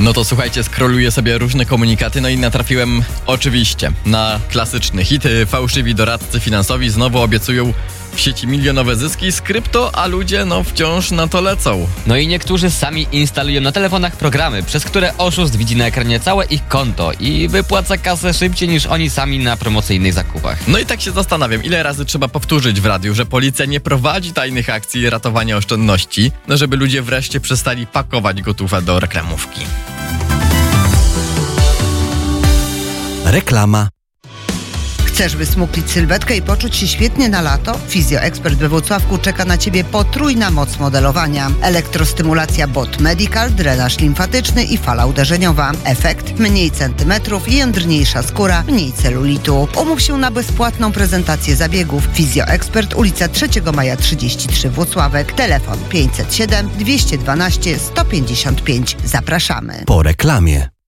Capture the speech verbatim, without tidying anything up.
No to słuchajcie, scrolluję sobie różne komunikaty, no i natrafiłem oczywiście na klasyczny hit. Fałszywi doradcy finansowi znowu obiecują w sieci milionowe zyski z krypto, a ludzie no wciąż na to lecą. No i niektórzy sami instalują na telefonach programy, przez które oszust widzi na ekranie całe ich konto i wypłaca kasę szybciej niż oni sami na promocyjnych zakupach. No i tak się zastanawiam, ile razy trzeba powtórzyć w radiu, że policja nie prowadzi tajnych akcji ratowania oszczędności, no żeby ludzie wreszcie przestali pakować gotówę do reklamówki. Reklama. Chcesz wysmuklić sylwetkę i poczuć się świetnie na lato? Fizjoekspert we Włocławku czeka na Ciebie potrójna moc modelowania. Elektrostymulacja Bot Medical, drenaż limfatyczny i fala uderzeniowa. Efekt? Mniej centymetrów, jędrniejsza skóra, mniej celulitu. Umów się na bezpłatną prezentację zabiegów. Fizjoekspert, ulica trzeciego maja trzydzieści trzy Włocławek. Telefon pięćset siedem dwieście dwanaście sto pięćdziesiąt pięć. Zapraszamy. Po reklamie.